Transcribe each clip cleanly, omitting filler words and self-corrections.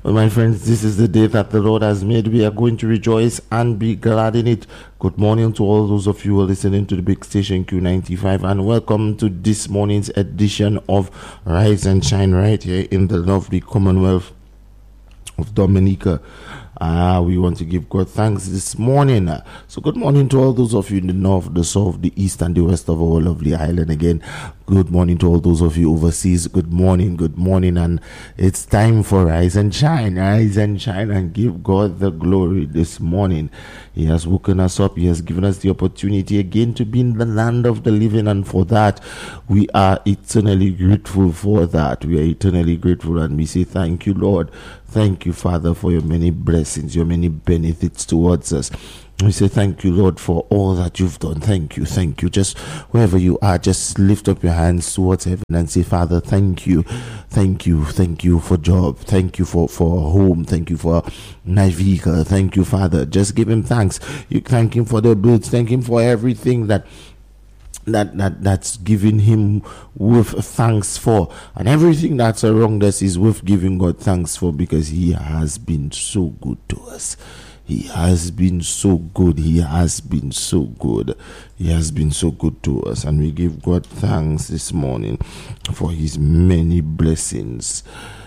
Well, my friends, this is the day that the Lord has made. We are going to rejoice and be glad in it. Good morning to all those of you who are listening to the big station Q95, and welcome to this morning's edition of Rise and Shine right here in the lovely Commonwealth of Dominica. We want to give God thanks this morning. So good morning to all those of you in the north, the south, the east, and the west of our lovely island. Again, good morning to all those of you overseas. Good morning, and it's time for Rise and Shine, and give God the glory this morning. He has woken us up. He has given us the opportunity again to be in the land of the living, and for that, we are eternally grateful for that. We are eternally grateful, and we say thank you, Lord. Thank you, Father, for your many blessings, your many benefits towards us. We say thank you, Lord, for all that you've done. Thank you. Just wherever you are, just lift up your hands towards heaven and say, Father, thank you for job. Thank you for home. Thank you for my vehicle. Thank you, Father. Just give him thanks. You thank him for the birds. Thank him for everything that's giving him worth thanks for, and everything that's around us is worth giving God thanks for, because he has been so good to us. He has been so good. He has been so good to us, and we give God thanks this morning for his many blessings.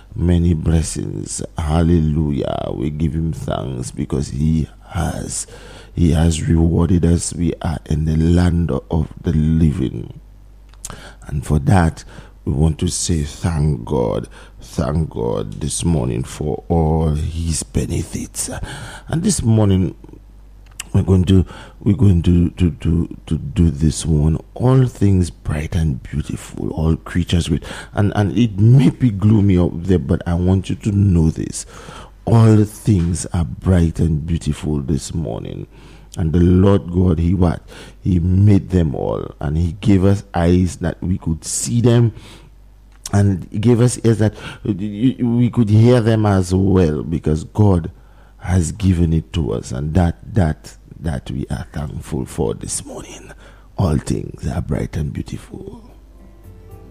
Hallelujah. We give him thanks because he has rewarded us. We are in the land of the living, and for that we want to say thank God this morning for all his benefits. And this morning we're going to do this one: all things bright and beautiful, all creatures with, and it may be gloomy up there, but I want you to know this: all things are bright and beautiful this morning. And the Lord God, he made them all, and he gave us eyes that we could see them, and he gave us ears that we could hear them as well, because God has given it to us, and that we are thankful for this morning. All things are bright and beautiful.